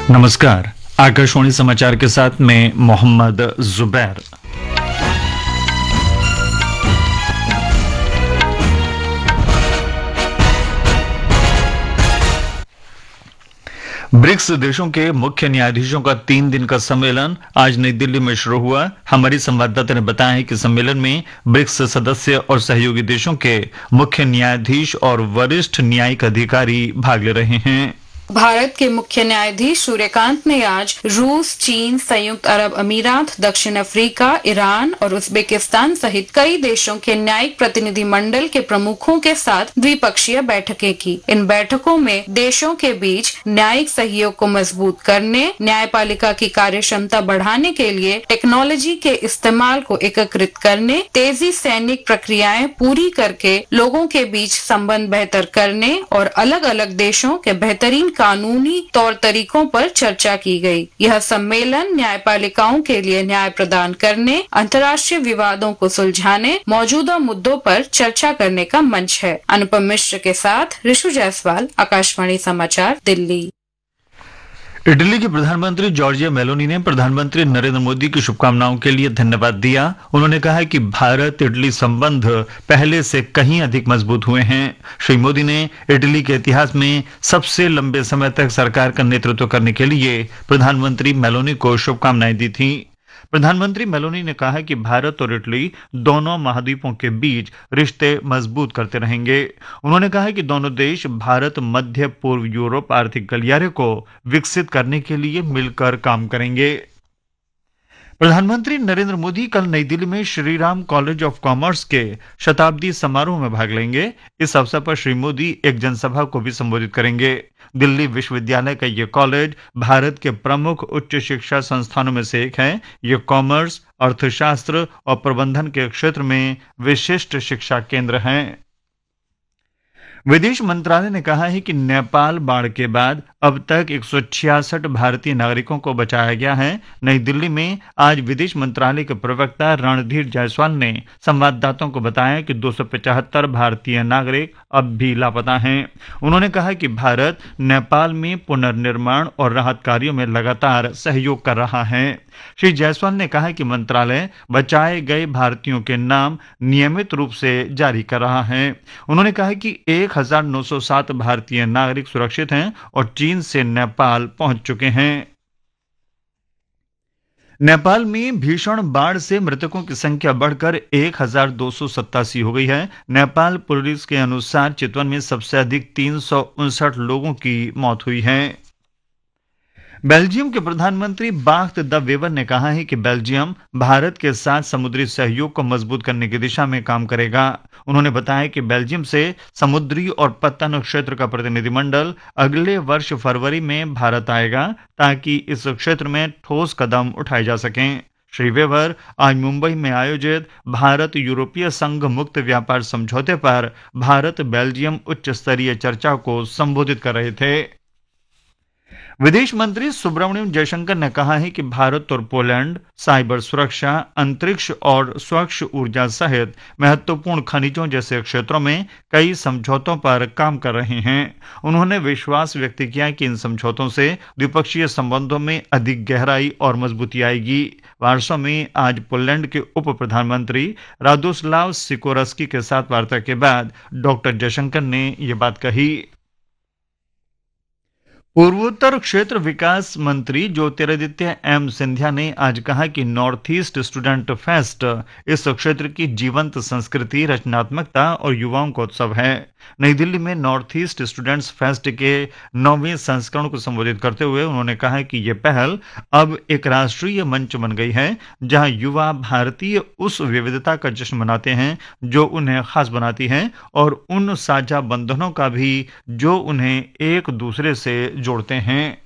नमस्कार। आकाशवाणी समाचार के साथ मैं मोहम्मद जुबैर। ब्रिक्स देशों के मुख्य न्यायाधीशों का 3 दिन का सम्मेलन आज नई दिल्ली में शुरू हुआ। हमारी संवाददाता ने बताया है कि सम्मेलन में ब्रिक्स सदस्य और सहयोगी देशों के मुख्य न्यायाधीश और वरिष्ठ न्यायिक अधिकारी भाग ले रहे हैं। भारत के मुख्य न्यायाधीश सूर्यकांत ने आज रूस, चीन, संयुक्त अरब अमीरात, दक्षिण अफ्रीका, ईरान और उज्बेकिस्तान सहित कई देशों के न्यायिक प्रतिनिधि मंडल के प्रमुखों के साथ द्विपक्षीय बैठकें की। इन बैठकों में देशों के बीच न्यायिक सहयोग को मजबूत करने, न्यायपालिका की कार्य क्षमता बढ़ाने के लिए टेक्नोलॉजी के इस्तेमाल को एकीकृत करने, तेजी सैनिक प्रक्रियाएं पूरी करके लोगों के बीच संबंध बेहतर करने और अलग अलग देशों के बेहतरीन कानूनी तौर तरीकों पर चर्चा की गई। यह सम्मेलन न्यायपालिकाओं के लिए न्याय प्रदान करने, अंतर्राष्ट्रीय विवादों को सुलझाने, मौजूदा मुद्दों पर चर्चा करने का मंच है। अनुपम मिश्र के साथ ऋषु जायसवाल, आकाशवाणी समाचार, दिल्ली। इटली के प्रधानमंत्री जॉर्जिया मेलोनी ने प्रधानमंत्री नरेंद्र मोदी की शुभकामनाओं के लिए धन्यवाद दिया। उन्होंने कहा कि भारत इटली संबंध पहले से कहीं अधिक मजबूत हुए हैं। श्री मोदी ने इटली के इतिहास में सबसे लंबे समय तक सरकार का नेतृत्व करने के लिए प्रधानमंत्री मेलोनी को शुभकामनाएं दी थी। प्रधानमंत्री मेलोनी ने कहा कि भारत और इटली दोनों महाद्वीपों के बीच रिश्ते मजबूत करते रहेंगे। उन्होंने कहा कि दोनों देश भारत मध्य पूर्व यूरोप आर्थिक गलियारे को विकसित करने के लिए मिलकर काम करेंगे। प्रधानमंत्री नरेंद्र मोदी कल नई दिल्ली में Shri Ram college of commerce के शताब्दी समारोह में भाग लेंगे। इस अवसर पर श्री मोदी एक जनसभा को भी संबोधित करेंगे। दिल्ली विश्वविद्यालय का यह कॉलेज भारत के प्रमुख उच्च शिक्षा संस्थानों में से एक है। यह कॉमर्स, अर्थशास्त्र और प्रबंधन के क्षेत्र में विशिष्ट शिक्षा केंद्र है। विदेश मंत्रालय ने कहा है कि नेपाल बाढ़ के बाद अब तक 166 भारतीय नागरिकों को बचाया गया है। नई दिल्ली में आज विदेश मंत्रालय के प्रवक्ता रणधीर जायसवाल ने संवाददाताओं को बताया कि 275 भारतीय नागरिक अब भी लापता हैं। उन्होंने कहा कि भारत नेपाल में पुनर्निर्माण और राहत कार्यों में लगातार सहयोग कर रहा है। श्री जायसवाल ने कहा कि मंत्रालय बचाए गए भारतीयों के नाम नियमित रूप से जारी कर रहा है। उन्होंने कहा कि 1907 भारतीय नागरिक सुरक्षित हैं और चीन से नेपाल पहुंच चुके हैं। नेपाल में भीषण बाढ़ से मृतकों की संख्या बढ़कर 1287 हो गई है। नेपाल पुलिस के अनुसार चितवन में सबसे अधिक 359 लोगों की मौत हुई है। बेल्जियम के प्रधानमंत्री बाख्त द वेवर ने कहा है कि बेल्जियम भारत के साथ समुद्री सहयोग को मजबूत करने की दिशा में काम करेगा। उन्होंने बताया कि बेल्जियम से समुद्री और पत्तन क्षेत्र का प्रतिनिधिमंडल अगले वर्ष फरवरी में भारत आएगा ताकि इस क्षेत्र में ठोस कदम उठाए जा सकें। श्री वेवर आज मुंबई में आयोजित भारत यूरोपीय संघ मुक्त व्यापार समझौते पर भारत बेल्जियम उच्च स्तरीय चर्चा को संबोधित कर रहे थे। विदेश मंत्री सुब्रमण्यम जयशंकर ने कहा है कि भारत और पोलैंड साइबर सुरक्षा, अंतरिक्ष और स्वच्छ ऊर्जा सहित महत्वपूर्ण खनिजों जैसे क्षेत्रों में कई समझौतों पर काम कर रहे हैं। उन्होंने विश्वास व्यक्त किया कि इन समझौतों से द्विपक्षीय संबंधों में अधिक गहराई और मजबूती आएगी। वार्सो में आज पोलैंड के उप प्रधानमंत्री रादोस्लाव सिकोरस्की के साथ वार्ता के बाद डॉक्टर जयशंकर ने ये बात कही। पूर्वोत्तर क्षेत्र विकास मंत्री ज्योतिरादित्य एम सिंधिया ने आज कहा कि नॉर्थ ईस्ट स्टूडेंट फेस्ट इस क्षेत्र की जीवंत संस्कृति, रचनात्मकता और युवाओं का उत्सव है। नई दिल्ली में नॉर्थ ईस्ट स्टूडेंट्स फेस्ट के 9वें संस्करण को संबोधित करते हुए उन्होंने कहा कि यह पहल अब एक राष्ट्रीय मंच बन गई है जहां युवा भारतीय उस विविधता का जश्न मनाते हैं जो उन्हें खास बनाती है और उन साझा बंधनों का भी जो उन्हें एक दूसरे से जोड़ते हैं।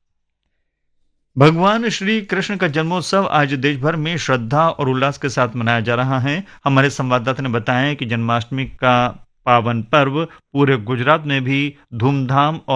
भगवान श्री कृष्ण का जन्मोत्सव आज देश भर में श्रद्धा और उल्लास के साथ मनाया जा रहा है। हमारे संवाददाता ने बताया कि जन्माष्टमी का पावन पर्व पूरे गुजरात में भी धूमधाम